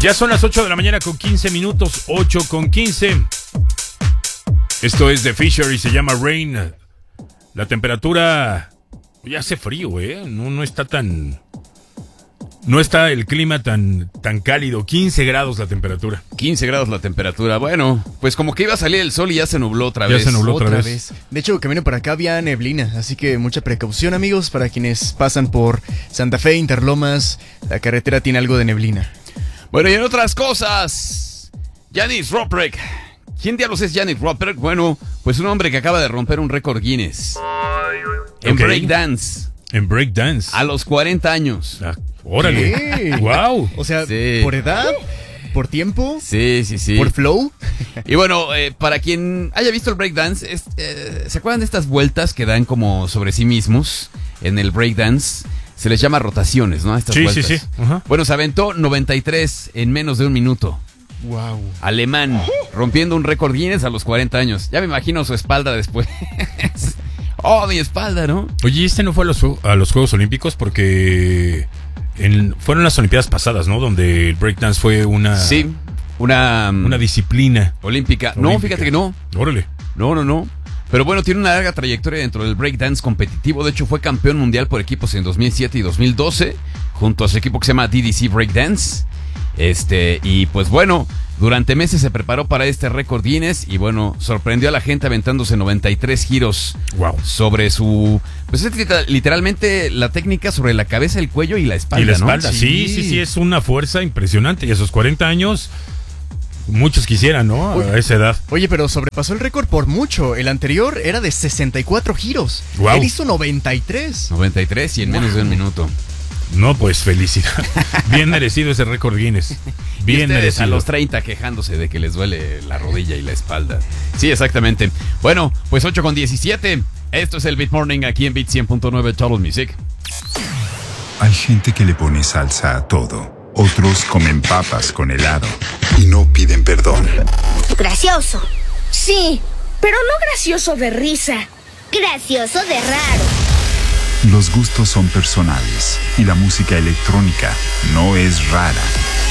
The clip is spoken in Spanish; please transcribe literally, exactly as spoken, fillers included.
Ya son las ocho de la mañana con quince minutos, ocho con quince. Esto es The Fisher y se llama Rain. La temperatura ya hace frío, ¿eh? No, no está tan... No está el clima tan, tan cálido. quince grados la temperatura. quince grados la temperatura. Bueno, pues como que iba a salir el sol y ya se nubló otra Ya vez. se nubló otra, Otra vez. vez. De hecho, camino para acá había neblina, así que mucha precaución, amigos, para quienes pasan por Santa Fe, Interlomas. La carretera tiene algo de neblina. Bueno, y en otras cosas, Janis Roprecht. ¿Quién diablos es Janis Roprecht? Bueno, pues un hombre que acaba de romper un récord Guinness en Ok. breakdance En breakdance. a los cuarenta años. Ah, órale. ¿Qué? Wow. O sea, Sí. por edad, por tiempo, Sí, sí, sí. por flow. Y bueno, eh, para quien haya visto el breakdance, es, eh, ¿se acuerdan de estas vueltas que dan como sobre sí mismos en el breakdance? Se les llama rotaciones, ¿no? Estas Sí, vueltas. sí, sí. Ajá. Bueno, se aventó noventa y tres en menos de un minuto. Wow. Alemán, rompiendo un récord Guinness a los cuarenta años. Ya me imagino su espalda después. Oh, mi espalda, ¿no? Oye, este no fue a los, a los Juegos Olímpicos porque en, fueron las Olimpiadas pasadas, ¿no? Donde el breakdance fue una, Sí, una... una disciplina olímpica. No, olímpica. fíjate que no. Órale. No, no, no. Pero bueno, tiene una larga trayectoria dentro del breakdance competitivo. De hecho, fue campeón mundial por equipos en dos mil siete y dos mil doce, junto a su equipo que se llama D D C Breakdance. Este, y pues bueno, durante meses se preparó para este récord Guinness y bueno, sorprendió a la gente aventándose noventa y tres giros Wow. sobre su... Pues es literal- literalmente la técnica sobre la cabeza, el cuello y la espalda, Y la ¿no? espalda, sí, sí, sí, es una fuerza impresionante. Y a sus cuarenta años, muchos quisieran, ¿no? A esa edad. Oye, pero sobrepasó el récord por mucho. El anterior era de sesenta y cuatro giros. Guau. Él hizo noventa y tres. noventa y tres y en menos de un minuto. No, pues felicidad. Bien merecido ese récord Guinness. Y Bien ustedes merecido. a los treinta quejándose de que les duele la rodilla y la espalda. Sí, exactamente. Bueno, pues ocho con diecisiete. Esto es el Beat Morning aquí en Beat cien punto nueve Total Music. Hay gente que le pone salsa a todo. Otros comen papas con helado y no piden perdón. Gracioso. Sí, pero no gracioso de risa. Gracioso de raro. Los gustos son personales y la música electrónica no es rara.